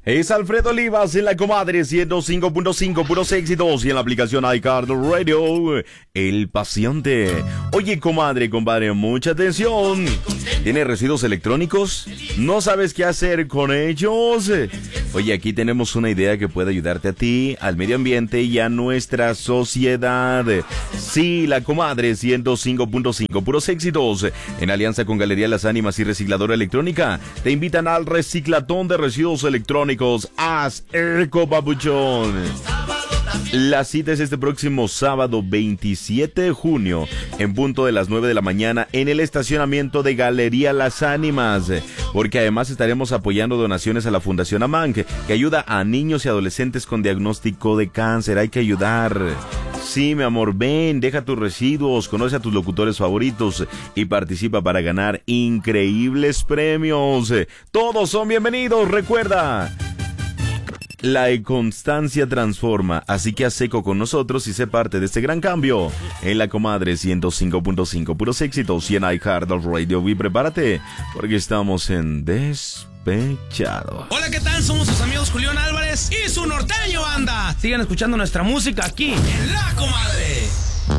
Es Alfredo Olivas en la comadre 105.5, puros éxitos, y en la aplicación iCardo Radio, el paciente. Oye, comadre, compadre, mucha atención. ¿Tienes residuos electrónicos? ¿No sabes qué hacer con ellos? Oye, aquí tenemos una idea que puede ayudarte a ti, al medio ambiente y a nuestra sociedad. Sí, la comadre 105.5, puros éxitos, en alianza con Galería Las Ánimas y Recicladora Electrónica, te invitan al reciclatón de residuos electrónicos. Haz eco, papuchón. La cita es este próximo sábado 27 de junio, en punto de las 9 de la mañana, en el estacionamiento de Galería Las Ánimas, porque además estaremos apoyando donaciones a la Fundación AMAN, que ayuda a niños y adolescentes con diagnóstico de cáncer. Hay que ayudar. Sí, mi amor, ven, deja tus residuos, conoce a tus locutores favoritos y participa para ganar increíbles premios. Todos son bienvenidos, recuerda. La constancia transforma, así que haz eco con nosotros y sé parte de este gran cambio. En la comadre 105.5, puros éxitos, y en iHeart Radio. Y prepárate, porque estamos en Despechados. Hola, ¿qué tal? Somos sus amigos Julián Álvarez y su norteño banda. Sigan escuchando nuestra música aquí en La Comadre.